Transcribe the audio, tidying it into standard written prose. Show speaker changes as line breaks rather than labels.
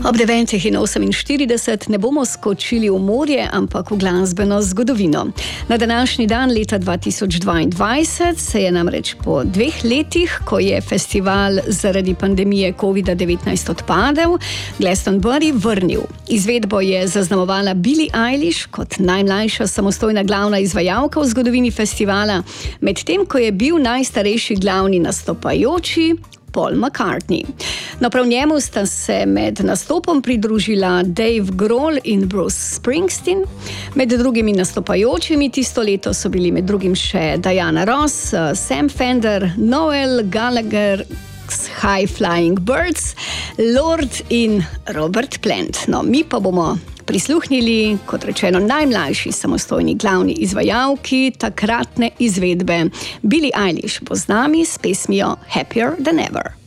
Ob 9:48 ne bomo skočili v morje, ampak v glasbeno zgodovino. Na današnji dan leta 2022 se je namreč po 2 letih, ko je festival zaradi pandemije COVID-19 odpadel, Glastonbury vrnil. Izvedbo je zaznamovala Billie Eilish kot najmlajša samostojna glavna izvajalka v zgodovini festivala, medtem ko je bil najstarejši glavni nastopajoči Paul McCartney. No, prav njemu sta se med nastopom pridružila Dave Grohl in Bruce Springsteen. Med drugimi nastopajočimi tisto leto so bili med drugim še Diana Ross, Sam Fender, Noel Gallagher, High Flying Birds, Lord in Robert Plant. No, mi pa bomo prisluhnili, kot rečeno, najmlajši samostojni glavni izvajalki takratne izvedbe. Billie Eilish bo z nami s pesmijo Happier Than Ever.